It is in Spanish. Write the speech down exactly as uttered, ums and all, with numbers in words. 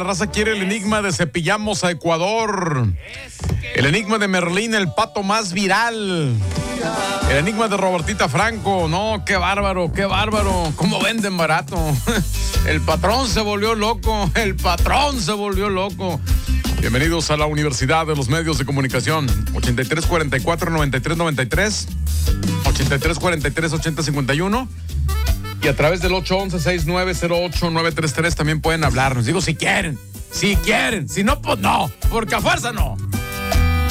raza quiere el enigma de Cepillamos a Ecuador. El enigma de Merlín, el pato más viral. El enigma de Robertita Franco. No, qué bárbaro, qué bárbaro. ¿Cómo venden barato? El patrón se volvió loco. El patrón se volvió loco. Bienvenidos a la Universidad de los Medios de Comunicación. ochenta y tres cuarenta y cuatro noventa y tres noventa y tres, ochenta y tres cuarenta y tres ochenta cincuenta y uno. Y a través del ocho once sesenta y nueve cero ocho nueve treinta y tres también pueden hablarnos. Digo, si quieren, si quieren. Si no, pues no, porque a fuerza no.